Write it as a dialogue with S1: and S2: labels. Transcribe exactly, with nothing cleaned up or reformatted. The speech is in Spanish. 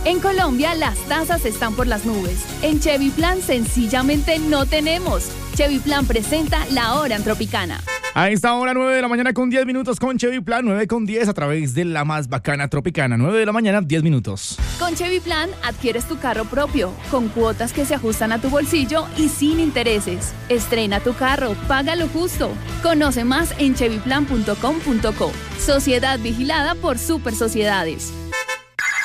S1: En Colombia las tasas están por las nubes. En Chevy Plan sencillamente no tenemos. Chevy Plan presenta La Hora en Tropicana.
S2: A esta hora, nueve de la mañana con diez minutos con Chevy Plan, nueve con diez a través de la más bacana Tropicana. nueve de la mañana, diez minutos.
S1: Con Chevy Plan adquieres tu carro propio, con cuotas que se ajustan a tu bolsillo y sin intereses. Estrena tu carro, paga lo justo. Conoce más en chevy plan punto com punto co. Sociedad vigilada por Super Sociedades.